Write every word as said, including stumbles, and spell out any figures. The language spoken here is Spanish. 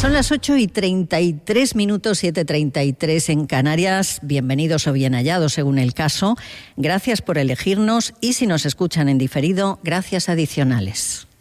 Son las ocho y treinta y tres minutos, siete treinta y tres en Canarias. Bienvenidos o bien hallados según el caso. Gracias por elegirnos y si nos escuchan en diferido, gracias adicionales.